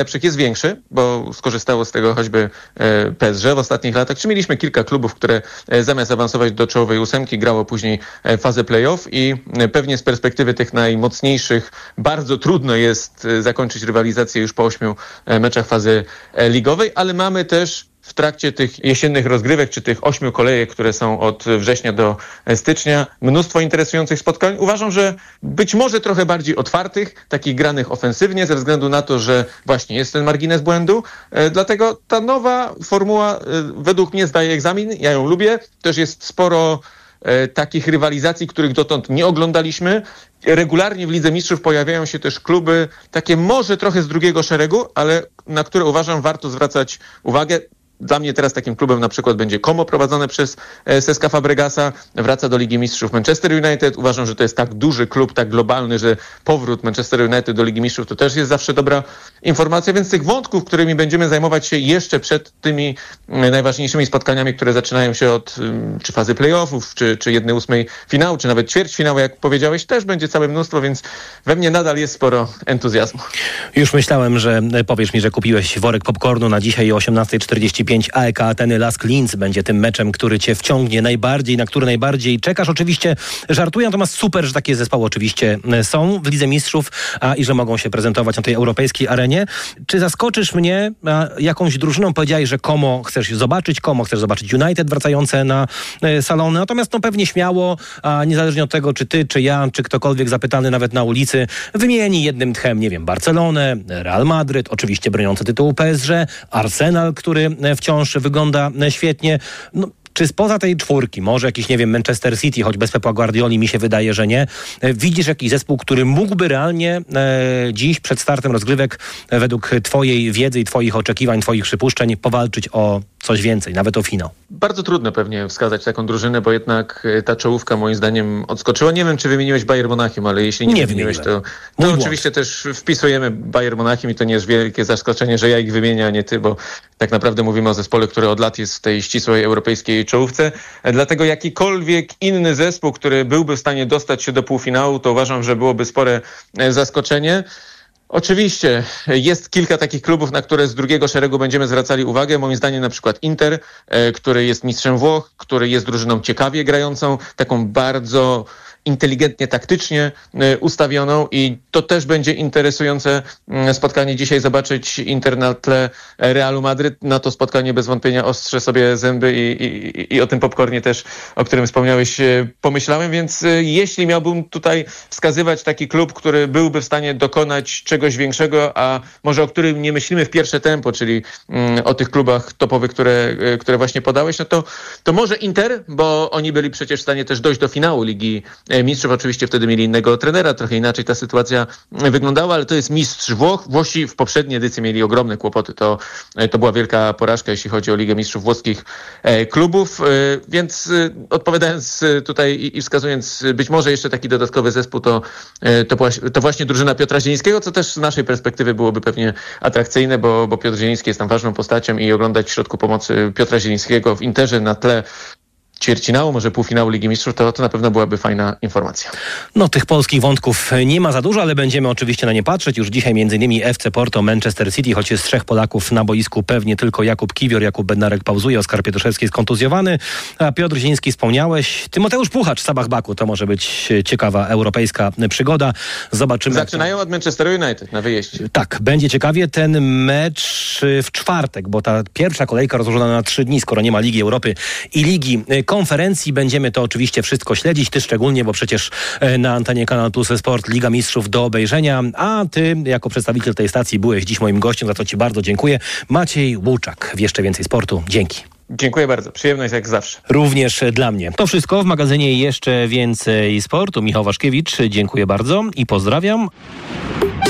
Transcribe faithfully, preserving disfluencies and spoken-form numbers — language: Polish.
lepszych jest większy, bo skorzystało z tego choćby P S G w ostatnich latach. Czy mieliśmy kilka klubów, które zamiast awansować do czołowej ósemki grało później fazę play-off i pewnie z perspektywy tych najmocniejszych bardzo trudno jest zakończyć rywalizację już po ośmiu meczach fazy ligowej, ale mamy też w trakcie tych jesiennych rozgrywek, czy tych ośmiu kolejek, które są od września do stycznia, mnóstwo interesujących spotkań. Uważam, że być może trochę bardziej otwartych, takich granych ofensywnie, ze względu na to, że właśnie jest ten margines błędu. Dlatego ta nowa formuła według mnie zdaje egzamin. Ja ją lubię. Też jest sporo takich rywalizacji, których dotąd nie oglądaliśmy. Regularnie w Lidze Mistrzów pojawiają się też kluby takie może trochę z drugiego szeregu, ale na które uważam warto zwracać uwagę. Dla mnie teraz takim klubem na przykład będzie Como prowadzone przez Cesca Fabregasa. Wraca do Ligi Mistrzów Manchester United. Uważam, że to jest tak duży klub, tak globalny, że powrót Manchester United do Ligi Mistrzów to też jest zawsze dobra informacja. Więc tych wątków, którymi będziemy zajmować się jeszcze przed tymi najważniejszymi spotkaniami, które zaczynają się od czy fazy playoffów, czy, czy jednej ósmej finału, czy nawet ćwierćfinału, jak powiedziałeś, też będzie całe mnóstwo, więc we mnie nadal jest sporo entuzjazmu. Już myślałem, że powiesz mi, że kupiłeś worek popcornu na dzisiaj o osiemnasta czterdzieści pięć. A E K Ateny Lask Linz będzie tym meczem, który cię wciągnie najbardziej, na który najbardziej czekasz. Oczywiście żartuję, natomiast super, że takie zespoły oczywiście są w Lidze Mistrzów a, i że mogą się prezentować na tej europejskiej arenie. Czy zaskoczysz mnie a, jakąś drużyną? Powiedziałeś, że Como chcesz zobaczyć, Como chcesz zobaczyć United wracające na e, salony. Natomiast no pewnie śmiało, a niezależnie od tego, czy ty, czy ja, czy ktokolwiek zapytany nawet na ulicy, wymieni jednym tchem, nie wiem, Barcelonę, Real Madryt, oczywiście broniący tytułu P S G, Arsenal, który wciąż wygląda świetnie. No, czy spoza tej czwórki, może jakiś, nie wiem, Manchester City, choć bez Pepa Guardioli mi się wydaje, że nie, widzisz jakiś zespół, który mógłby realnie e, dziś przed startem rozgrywek e, według twojej wiedzy i twoich oczekiwań, twoich przypuszczeń powalczyć o coś więcej, nawet o finał? Bardzo trudno pewnie wskazać taką drużynę, bo jednak ta czołówka moim zdaniem odskoczyła. Nie wiem, czy wymieniłeś Bayern Monachium, ale jeśli nie, nie wymieniłeś, to, to oczywiście też wpisujemy Bayern Monachium i to nie jest wielkie zaskoczenie, że ja ich wymienię, a nie ty, bo tak naprawdę mówimy o zespole, który od lat jest w tej ścisłej europejskiej czołówce. Dlatego jakikolwiek inny zespół, który byłby w stanie dostać się do półfinału, to uważam, że byłoby spore zaskoczenie. Oczywiście jest kilka takich klubów, na które z drugiego szeregu będziemy zwracali uwagę. Moim zdaniem na przykład Inter, który jest mistrzem Włoch, który jest drużyną ciekawie grającą, taką bardzo inteligentnie, taktycznie ustawioną i to też będzie interesujące spotkanie dzisiaj zobaczyć Inter na tle Realu Madryt. Na to spotkanie bez wątpienia ostrze sobie zęby i, i, i o tym popcornie też, o którym wspomniałeś, pomyślałem, więc jeśli miałbym tutaj wskazywać taki klub, który byłby w stanie dokonać czegoś większego, a może o którym nie myślimy w pierwsze tempo, czyli o tych klubach topowych, które, które właśnie podałeś, no to, to może Inter, bo oni byli przecież w stanie też dojść do finału Ligi Mistrzów. Oczywiście wtedy mieli innego trenera, trochę inaczej ta sytuacja wyglądała, ale to jest mistrz Włoch. Włosi w poprzedniej edycji mieli ogromne kłopoty. To, to była wielka porażka, jeśli chodzi o Ligę Mistrzów włoskich klubów. Więc odpowiadając tutaj i wskazując być może jeszcze taki dodatkowy zespół, to, to, to właśnie drużyna Piotra Zielińskiego, co też z naszej perspektywy byłoby pewnie atrakcyjne, bo, bo Piotr Zieliński jest tam ważną postacią i oglądać w środku pomocy Piotra Zielińskiego w Interze na tle ćwierćfinału, może półfinału Ligi Mistrzów, to, to na pewno byłaby fajna informacja. No tych polskich wątków nie ma za dużo, ale będziemy oczywiście na nie patrzeć. Już dzisiaj między innymi F C Porto, Manchester City, choć jest trzech Polaków na boisku, pewnie tylko Jakub Kiwior, Jakub Bednarek pauzuje, Oskar Pietroszewski jest kontuzjowany, a Piotr Zieliński wspomniałeś. Tymoteusz Puchacz, Sabah Baku, to może być ciekawa europejska przygoda. Zobaczymy. Zaczynają od Manchesteru United na wyjeździe. Tak, będzie ciekawie. Ten mecz w czwartek, bo ta pierwsza kolejka rozłożona na trzy dni, skoro nie ma Ligi Europy i Ligi Konferencji. Będziemy to oczywiście wszystko śledzić, ty szczególnie, bo przecież na antenie Kanal Plus Sport Liga Mistrzów do obejrzenia, a ty jako przedstawiciel tej stacji byłeś dziś moim gościem, za co ci bardzo dziękuję. Maciej Łuczak w Jeszcze Więcej Sportu. Dzięki. Dziękuję bardzo. Przyjemność jak zawsze. Również dla mnie. To wszystko w magazynie Jeszcze Więcej Sportu. Michał Waszkiewicz, dziękuję bardzo i pozdrawiam.